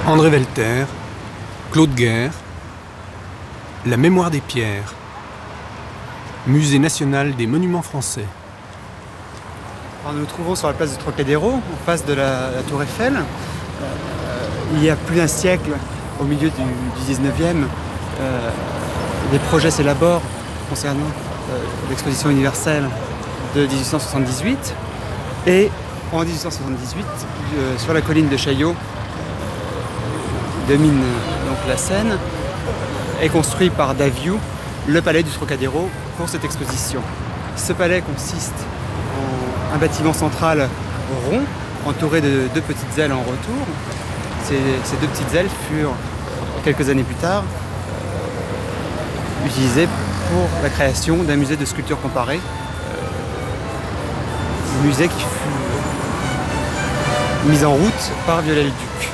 André Velter, Claude Guerre, La mémoire des pierres, Musée national des monuments français. Alors, nous nous trouvons sur la place du Trocadéro, en face de la tour Eiffel. Il y a plus d'un siècle, au milieu du 19e, des projets s'élaborent concernant l'exposition universelle de 1878. Et en 1878, sur la colline de Chaillot, domine donc la Seine, est construit par Daviou le palais du Trocadéro pour cette exposition. Ce palais consiste en un bâtiment central rond, entouré de deux petites ailes en retour. Ces deux petites ailes furent, quelques années plus tard, utilisées pour la création d'un musée de sculpture comparée. Musée qui fut mis en route par Viollet-le-Duc.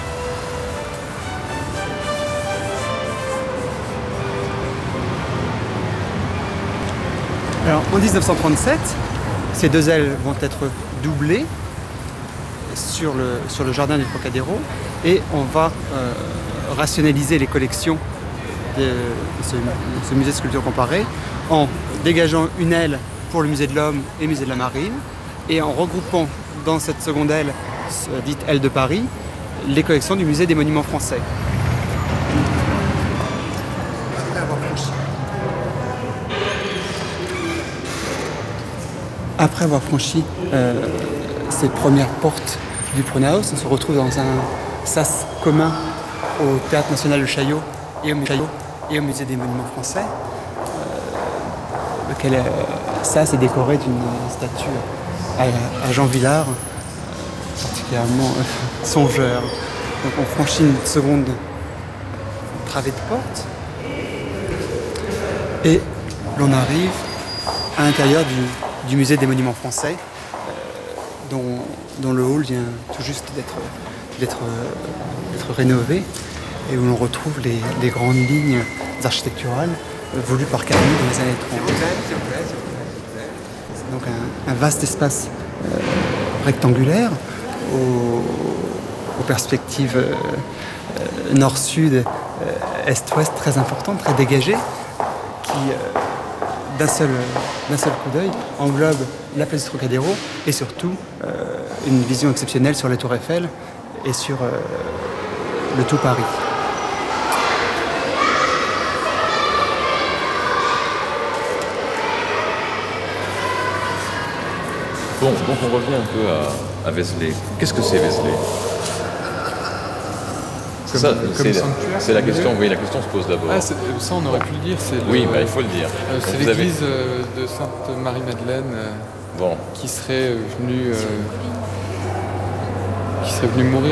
Alors, en 1937, ces deux ailes vont être doublées sur le jardin du Trocadéro et on va rationaliser les collections de ce musée de sculpture comparée en dégageant une aile pour le musée de l'Homme et le musée de la Marine et en regroupant dans cette seconde aile, dite aile de Paris, les collections du musée des monuments français. Après avoir franchi ces premières portes du Pronhaus, on se retrouve dans un sas commun au Théâtre national de Chaillot et au musée des monuments français, lequel sas est décoré d'une statue à Jean Vilar, particulièrement songeur. Donc on franchit une seconde travée de porte et l'on arrive à l'intérieur du musée des monuments français, dont le hall vient tout juste d'être rénové et où l'on retrouve les grandes lignes architecturales voulues par Camille dans les années 30. C'est donc un vaste espace rectangulaire aux perspectives nord-sud, est-ouest très importantes, très dégagées, qui d'un seul coup d'œil englobe la place du Trocadéro et surtout une vision exceptionnelle sur la tour Eiffel et sur le tout Paris. Bon, donc on revient un peu à Vézelay. Qu'est-ce que c'est Vézelay? C'est la question, oui, la question se pose d'abord. Ah, ça on aurait pu le dire, oui, il faut le dire. C'est l'église de Sainte-Marie-Madeleine qui serait venue mourir